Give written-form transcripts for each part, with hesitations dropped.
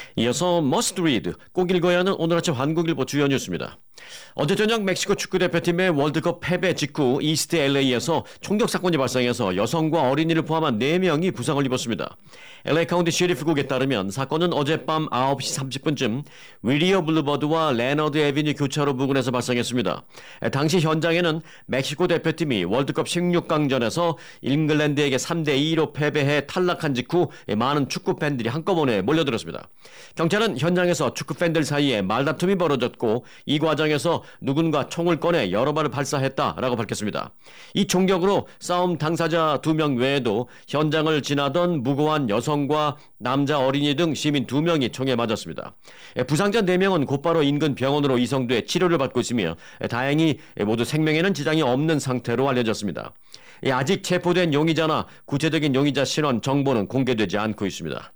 이어서 머스트 리드, 꼭 읽어야 하는 오늘 아침 한국일보 주요 뉴스입니다. 어제 저녁 멕시코 축구대표팀의 월드컵 패배 직후 이스트 LA에서 총격 사건이 발생해서 여성과 어린이를 포함한 4명이 부상을 입었습니다. LA 카운티 시리프국에 따르면 사건은 어젯밤 9시 30분쯤 위리어 블루버드와 레너드 애비뉴 교차로 부근에서 발생했습니다. 당시 현장에는 멕시코 대표팀이 월드컵 16강전에서 잉글랜드에게 3대2로 패배해 탈락한 직후 많은 축구 팬들이 한꺼번에 몰려들었습니다. 경찰은 현장에서 축구 팬들 사이에 말다툼이 벌어졌고 이 과정에서 누군가 총을 꺼내 여러 발을 발사했다라고 밝혔습니다. 이 총격으로 싸움 당사자 2명 외에도 현장을 지나던 무고한 여성과 남자 어린이 등 시민 2명이 총에 맞았습니다. 부상자 4명은 곧바로 인근 병원으로 이송돼 치료를 받고 있으며 다행히 모두 생명에는 지장이 없는 상태로 알려졌습니다. 아직 체포된 용의자나 구체적인 용의자 신원 정보는 공개되지 않고 있습니다.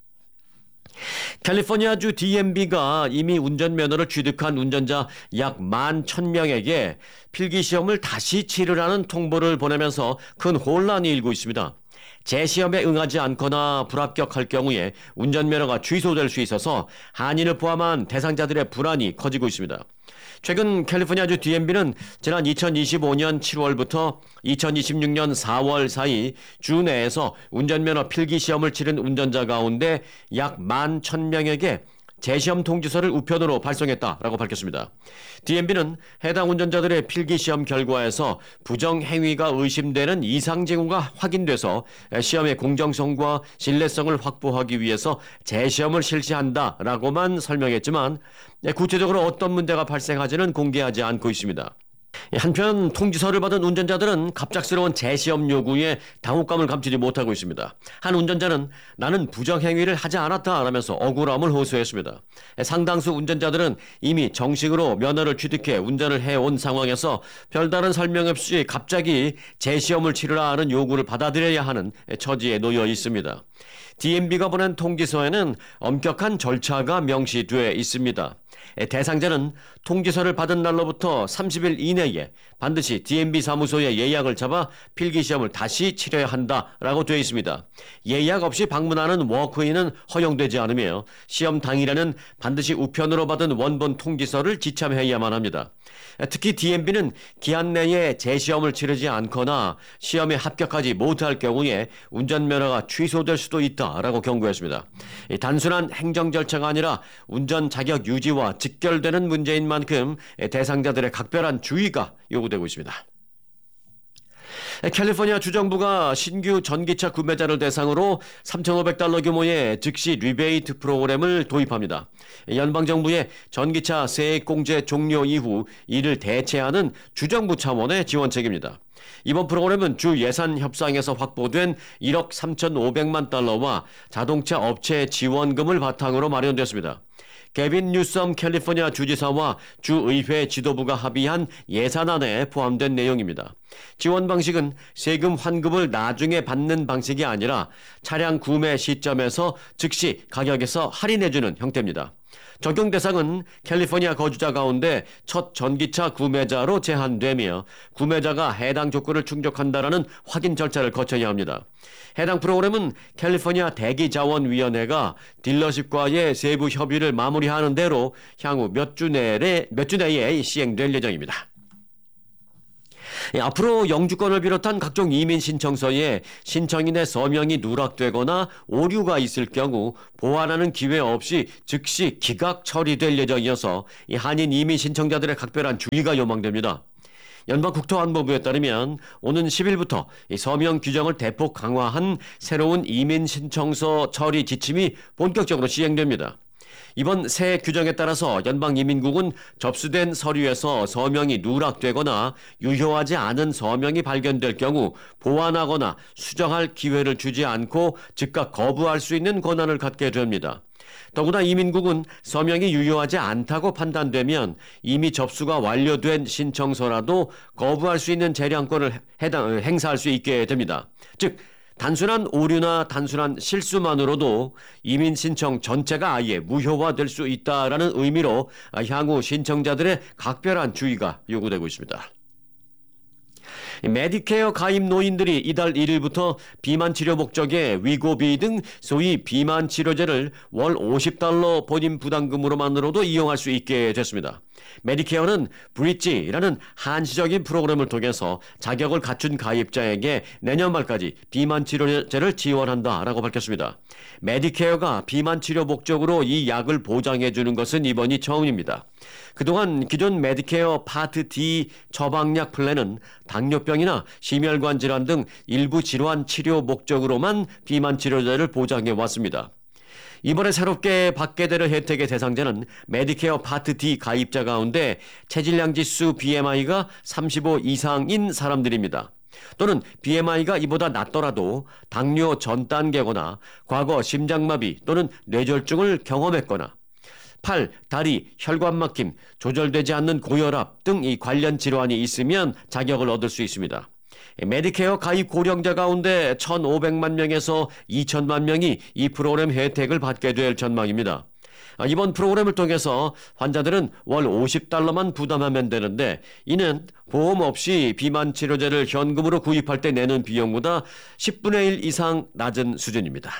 캘리포니아주 DMV가 이미 운전면허를 취득한 운전자 약 11,000명에게 필기시험을 다시 치르라는 통보를 보내면서 큰 혼란이 일고 있습니다. 재시험에 응하지 않거나 불합격할 경우에 운전면허가 취소될 수 있어서 한인을 포함한 대상자들의 불안이 커지고 있습니다. 최근 캘리포니아주 DMV는 지난 2025년 7월부터 2026년 4월 사이 주 내에서 운전면허 필기시험을 치른 운전자 가운데 약 11,000명에게 재시험 통지서를 우편으로 발송했다라고 밝혔습니다. DMV는 해당 운전자들의 필기시험 결과에서 부정행위가 의심되는 이상 징후가 확인돼서 시험의 공정성과 신뢰성을 확보하기 위해서 재시험을 실시한다라고만 설명했지만 구체적으로 어떤 문제가 발생하지는 공개하지 않고 있습니다. 한편 통지서를 받은 운전자들은 갑작스러운 재시험 요구에 당혹감을 감추지 못하고 있습니다. 한 운전자는 나는 부정행위를 하지 않았다라면서 억울함을 호소했습니다. 상당수 운전자들은 이미 정식으로 면허를 취득해 운전을 해온 상황에서 별다른 설명 없이 갑자기 재시험을 치르라는 요구를 받아들여야 하는 처지에 놓여 있습니다. DMV가 보낸 통지서에는 엄격한 절차가 명시되어 있습니다. 대상자는 통지서를 받은 날로부터 30일 이내에 반드시 DMV 사무소에 예약을 잡아 필기시험을 다시 치러야 한다라고 되어 있습니다. 예약 없이 방문하는 워크인은 허용되지 않으며 시험 당일에는 반드시 우편으로 받은 원본 통지서를 지참해야만 합니다. 특히 DMV는 기한 내에 재시험을 치르지 않거나 시험에 합격하지 못할 경우에 운전면허가 취소될 수도 있다라고 경고했습니다. 단순한 행정 절차가 아니라 운전 자격 유지와 직결되는 문제인 만큼 대상자들의 각별한 주의가 요구되고 있습니다. 캘리포니아 주정부가 신규 전기차 구매자를 대상으로 $3,500 규모의 즉시 리베이트 프로그램을 도입합니다. 연방정부의 전기차 세액공제 종료 이후 이를 대체하는 주정부 차원의 지원책입니다. 이번 프로그램은 주 예산 협상에서 확보된 1억 3,500만 달러와 자동차 업체 지원금을 바탕으로 마련됐습니다. 개빈 뉴섬 캘리포니아 주지사와 주의회 지도부가 합의한 예산안에 포함된 내용입니다. 지원 방식은 세금 환급을 나중에 받는 방식이 아니라 차량 구매 시점에서 즉시 가격에서 할인해주는 형태입니다. 적용 대상은 캘리포니아 거주자 가운데 첫 전기차 구매자로 제한되며 구매자가 해당 조건을 충족한다라는 확인 절차를 거쳐야 합니다. 해당 프로그램은 캘리포니아 대기자원위원회가 딜러십과의 세부 협의를 마무리하는 대로 향후 몇 주 내에 시행될 예정입니다. 앞으로 영주권을 비롯한 각종 이민 신청서에 신청인의 서명이 누락되거나 오류가 있을 경우 보완하는 기회 없이 즉시 기각 처리될 예정이어서 한인 이민 신청자들의 각별한 주의가 요망됩니다. 연방국토안보부에 따르면 오는 10일부터 서명 규정을 대폭 강화한 새로운 이민 신청서 처리 지침이 본격적으로 시행됩니다. 이번 새 규정에 따라서 연방이민국은 접수된 서류에서 서명이 누락되거나 유효하지 않은 서명이 발견될 경우 보완하거나 수정할 기회를 주지 않고 즉각 거부할 수 있는 권한을 갖게 됩니다. 더구나 이민국은 서명이 유효하지 않다고 판단되면 이미 접수가 완료된 신청서라도 거부할 수 있는 재량권을 행사할 수 있게 됩니다. 즉 단순한 오류나 단순한 실수만으로도 이민 신청 전체가 아예 무효화될 수 있다라는 의미로 향후 신청자들의 각별한 주의가 요구되고 있습니다. 메디케어 가입 노인들이 이달 1일부터 비만 치료 목적의 위고비 등 소위 비만 치료제를 월 $50 본인 부담금으로만으로도 이용할 수 있게 됐습니다. 메디케어는 브릿지라는 한시적인 프로그램을 통해서 자격을 갖춘 가입자에게 내년 말까지 비만 치료제를 지원한다라고 밝혔습니다. 메디케어가 비만 치료 목적으로 이 약을 보장해 주는 것은 이번이 처음입니다. 그동안 기존 메디케어 파트 D 처방약 플랜은 당뇨병이나 심혈관 질환 등 일부 질환 치료 목적으로만 비만 치료제를 보장해 왔습니다. 이번에 새롭게 받게 될 혜택의 대상자는 메디케어 파트 D 가입자 가운데 체질량 지수 BMI가 35 이상인 사람들입니다. 또는 BMI가 이보다 낮더라도 당뇨 전 단계거나 과거 심장마비 또는 뇌졸중을 경험했거나 팔, 다리, 혈관막힘, 조절되지 않는 고혈압 등 이 관련 질환이 있으면 자격을 얻을 수 있습니다. 메디케어 가입 고령자 가운데 1,500만 명에서 2천만 명이 이 프로그램 혜택을 받게 될 전망입니다. 이번 프로그램을 통해서 환자들은 월 $50만 부담하면 되는데 이는 보험 없이 비만 치료제를 현금으로 구입할 때 내는 비용보다 10분의 1 이상 낮은 수준입니다.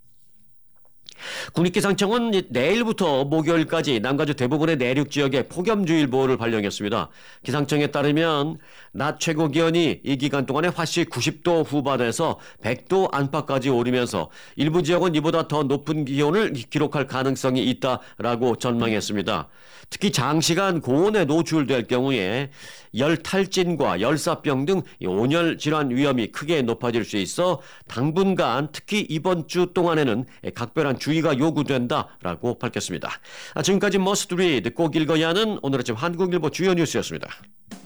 국립기상청은 내일부터 목요일까지 남가주 대부분의 내륙 지역에 폭염주의보를 발령했습니다. 기상청에 따르면 낮 최고 기온이 이 기간 동안에 화씨 90도 후반에서 100도 안팎까지 오르면서 일부 지역은 이보다 더 높은 기온을 기록할 가능성이 있다라고 전망했습니다. 특히 장시간 고온에 노출될 경우에 열탈진과 열사병 등 온열 질환 위험이 크게 높아질 수 있어 당분간 특히 이번 주 동안에는 각별한 주의가 요구된다라고 밝혔습니다. 지금까지 머스트 리드 꼭 읽어야 하는 오늘 아침 한국일보 주요 뉴스였습니다.